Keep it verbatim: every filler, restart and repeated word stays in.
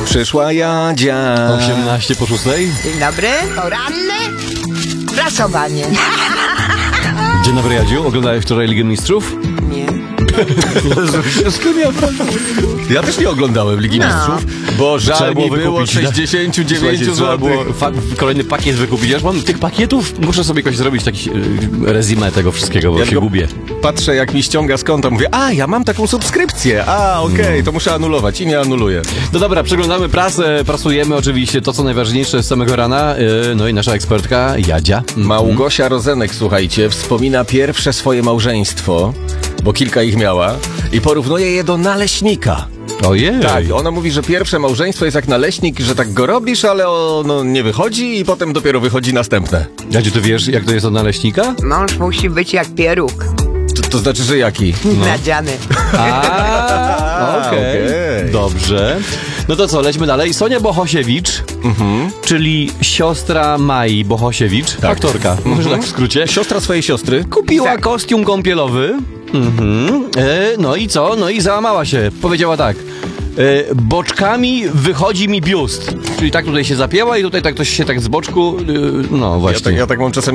Przyszła Jadzia. osiemnaście po szóstej. Dzień dobry. Poranne prasowanie. Dzień dobry, Jadziu. Oglądałeś wczoraj Ligę Mistrzów? Nie. Ja też nie oglądałem Ligi No. Mistrzów, bo żal mi było sześćdziesiąt dziewięć Trzeba było złotych. fa- kolejny pakiet wykupić. Ja mam tych pakietów, muszę sobie jakoś zrobić taki e, rezimę tego wszystkiego, bo Ja się tylko gubię. Patrzę, jak mi ściąga z konta, mówię, a, ja mam taką subskrypcję, a, okej, to muszę anulować i nie anuluję. No dobra, przeglądamy prasę, prasujemy oczywiście to, co najważniejsze z samego rana. e, No i nasza ekspertka Jadzia. Małgosia Rozenek, słuchajcie, wspomina pierwsze swoje małżeństwo, bo kilka ich miała, i porównuje je do naleśnika. Ojej. Tak, ona mówi, że pierwsze małżeństwo jest jak naleśnik, że tak go robisz, ale ono nie wychodzi i potem dopiero wychodzi następne. Jadziu, ty wiesz, jak to jest od naleśnika? Mąż musi być jak pieróg. To, to znaczy, że jaki? Nadziany. A, okej. okej. Dobrze. No to co, lećmy dalej. Sonia Bohosiewicz, czyli siostra Mai Bohosiewicz, aktorka, może tak w skrócie, Siostra swojej siostry. kupiła kostium kąpielowy. Mhm. E, no i co? No i załamała się. Powiedziała tak. E, boczkami wychodzi mi biust. Czyli tak tutaj się zapięła i tutaj tak ktoś się tak z boczku... E, no Ja właśnie. tak, ja tak mam czasem